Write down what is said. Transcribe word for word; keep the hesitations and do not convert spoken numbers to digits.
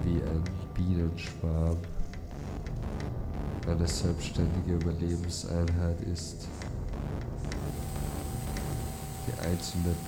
wie ein Bienenschwarm. Eine selbstständige Überlebenseinheit ist. Die einzelne